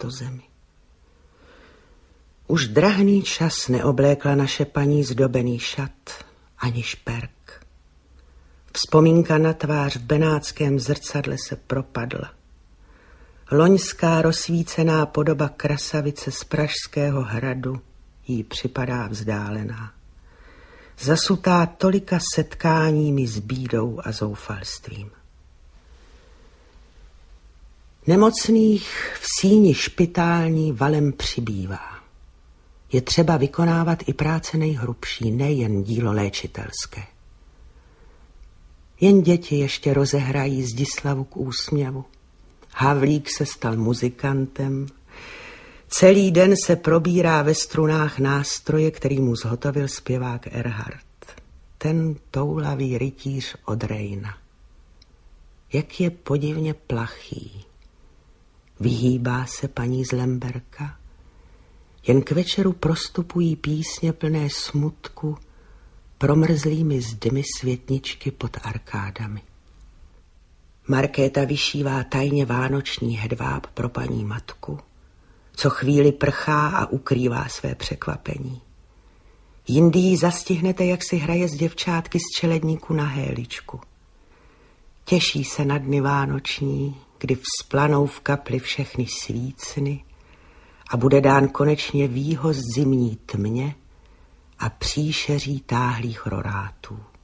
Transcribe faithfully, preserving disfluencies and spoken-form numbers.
této zemi. Už drahný čas neoblékla naše paní zdobený šat ani šperk. Vzpomínka na tvář v benátském zrcadle se propadla. Loňská rozsvícená podoba krasavice z Pražského hradu jí připadá vzdálená. Zasutá tolika setkáními s bídou a zoufalstvím. Nemocných v síni špitální valem přibývá. Je třeba vykonávat i práce nejhrubší, nejen dílo léčitelské. Jen děti ještě rozehrají Zdislavu k úsměvu. Havlík se stal muzikantem. Celý den se probírá ve strunách nástroje, který mu zhotovil zpěvák Erhard. Ten toulavý rytíř od Rejna. Jak je podivně plachý. Vyhýbá se paní z Lemberka. Jen k večeru prostupují písně plné smutku promrzlými zdmi světničky pod arkádami. Markéta vyšívá tajně vánoční hedváb pro paní matku, co chvíli prchá a ukrývá své překvapení. Jindy ji zastihnete, jak si hraje s děvčátky z čeledníku na héličku. Těší se na dny vánoční, kdy vzplanou v kapli všechny svícny a bude dán konečně výhoz zimní tmě a příšeří táhlých rorátů.